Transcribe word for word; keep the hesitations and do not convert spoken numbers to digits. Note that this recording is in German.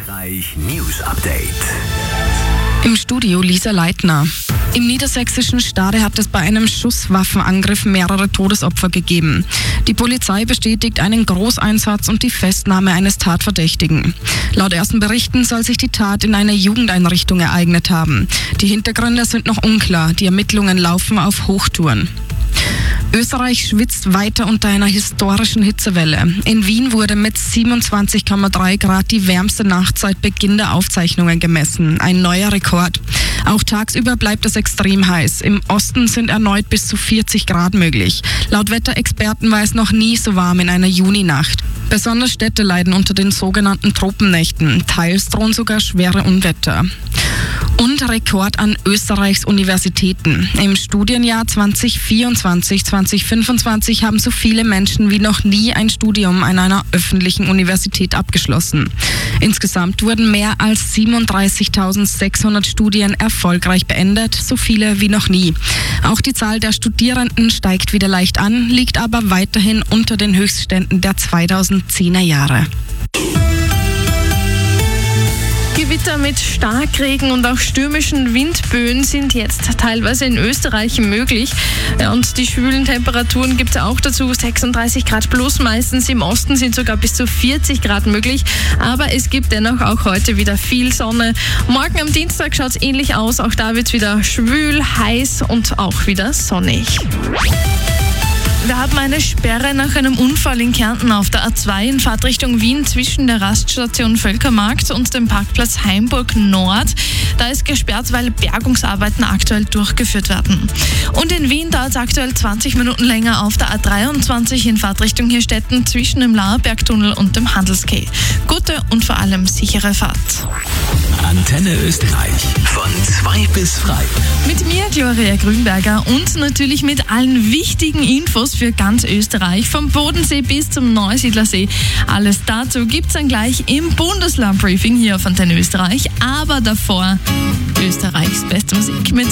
Österreich News Update. Im Studio Lisa Leitner. Im niedersächsischen Stade hat es bei einem Schusswaffenangriff mehrere Todesopfer gegeben. Die Polizei bestätigt einen Großeinsatz und die Festnahme eines Tatverdächtigen. Laut ersten Berichten soll sich die Tat in einer Jugendeinrichtung ereignet haben. Die Hintergründe sind noch unklar. Die Ermittlungen laufen auf Hochtouren. Österreich schwitzt weiter unter einer historischen Hitzewelle. In Wien wurde mit siebenundzwanzig Komma drei Grad die wärmste Nacht seit Beginn der Aufzeichnungen gemessen. Ein neuer Rekord. Auch tagsüber bleibt es extrem heiß. Im Osten sind erneut bis zu vierzig Grad möglich. Laut Wetterexperten war es noch nie so warm in einer Juninacht. Besonders Städte leiden unter den sogenannten Tropennächten. Teils drohen sogar schwere Unwetter. Und Rekord an Österreichs Universitäten. Im Studienjahr zwanzig vierundzwanzig zwanzig fünfundzwanzig haben so viele Menschen wie noch nie ein Studium an einer öffentlichen Universität abgeschlossen. Insgesamt wurden mehr als siebenunddreißigtausendsechshundert Studien erfolgreich beendet, so viele wie noch nie. Auch die Zahl der Studierenden steigt wieder leicht an, liegt aber weiterhin unter den Höchstständen der zweitausendzehner Jahre. Gewitter mit Starkregen und auch stürmischen Windböen sind jetzt teilweise in Österreich möglich. Und die schwülen Temperaturen gibt es auch dazu. sechsunddreißig Grad plus, meistens im Osten sind sogar bis zu vierzig Grad möglich. Aber es gibt dennoch auch heute wieder viel Sonne. Morgen am Dienstag schaut es ähnlich aus. Auch da wird es wieder schwül, heiß und auch wieder sonnig. Wir haben eine Sperre nach einem Unfall in Kärnten auf der A zwei in Fahrtrichtung Wien zwischen der Raststation Völkermarkt und dem Parkplatz Heimburg Nord. Da ist gesperrt, weil Bergungsarbeiten aktuell durchgeführt werden. Und in Wien dauert es aktuell zwanzig Minuten länger auf der A dreiundzwanzig in Fahrtrichtung Hirstetten zwischen dem Lauerbergtunnel und dem Handelskeh. Gute und vor allem sichere Fahrt. Antenne Österreich von zwei bis frei. Mit mir, Gloria Grünberger, und natürlich mit allen wichtigen Infos für ganz Österreich, vom Bodensee bis zum Neusiedlersee. Alles dazu gibt's dann gleich im Bundesland-Briefing hier auf Antenne Österreich. Aber davor Österreichs beste Musik mit